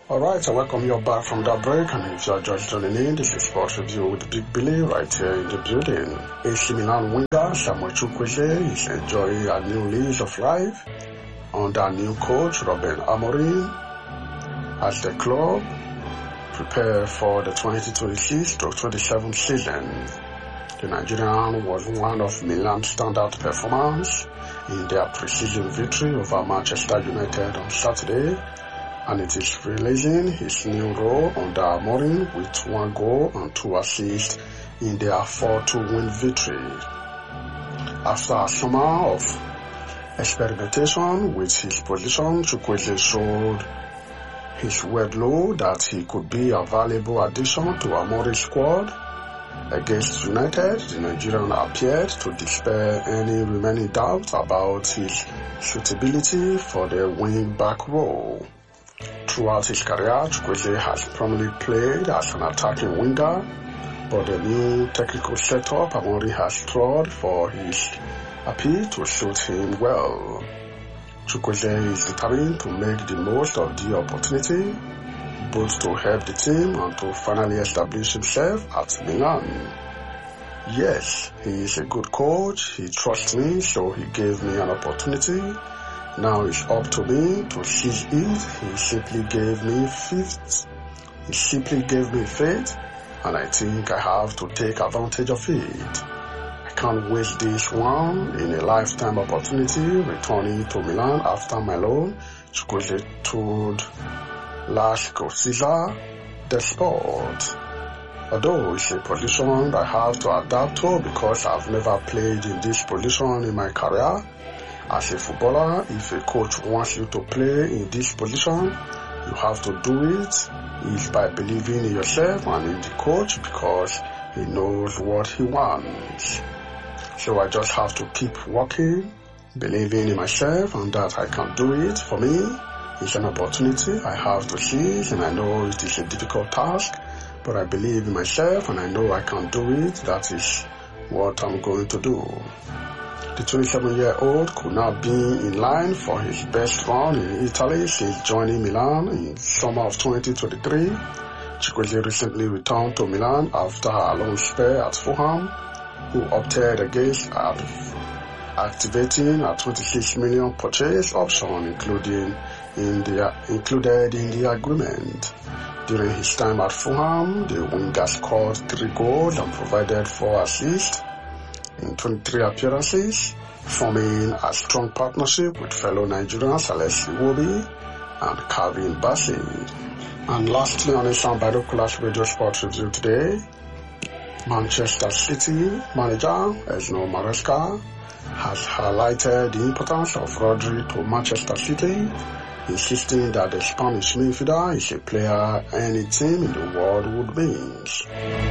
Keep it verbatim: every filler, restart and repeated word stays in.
Alright, I welcome you back from that break, and if you are just joining in, this is Sports Review with Big Billy right here in the building. A C Milan winger Samuel Chukwueze is enjoying a new lease of life under new coach Ruben Amorim as the club prepare for the twenty twenty-six to twenty-seven season. The Nigerian was one of Milan's standout performers in their pre-season victory over Manchester United on Saturday, and it is releasing his new role under Amorim with one goal and two assists in their four two win victory. After a summer of experimentation with his position, Chukwueze showed his workload that he could be a valuable addition to Amorim's squad. Against United, the Nigerian appeared to dispel any remaining doubt about his suitability for the wing-back role. Throughout his career, Chukwueze has primarily played as an attacking winger, but the new technical setup Amorim has trod for his appeal to suit him well. Chukwueze is determined to make the most of the opportunity, both to help the team and to finally establish himself at Milan. Yes, he is a good coach, he trusts me, so he gave me an opportunity. Now it's up to me to seize it. He simply gave me faith. He simply gave me faith, and I think I have to take advantage of it. I can't waste this one in a lifetime opportunity returning to Milan after my loan, Chukwueze told La Gazzetta dello Sport. Although it's a position I have to adapt to because I've never played in this position in my career. As a footballer, if a coach wants you to play in this position, you have to do it. It's by believing in yourself and in the coach because he knows what he wants. So I just have to keep working, believing in myself and that I can do it. For me, it's an opportunity I have to seize, and I know it is a difficult task, but I believe in myself and I know I can do it. That is what I'm going to do. The twenty-seven-year-old could not be in line for his best run in Italy since joining Milan in summer of twenty twenty-three. Chukwueze recently returned to Milan after a long spell at Fulham, who opted against activating a twenty-six million purchase option including in the, included in the agreement. During his time at Fulham, the winger scored three goals and provided four assists in twenty-three appearances, forming a strong partnership with fellow Nigerians Alex Iwobi and Calvin Bassey. And lastly, on a Sound Binoculars Radio Sports Review today, Manchester City manager Enzo Maresca has highlighted the importance of Rodri to Manchester City, insisting that the Spanish midfielder is a player any team in the world would win.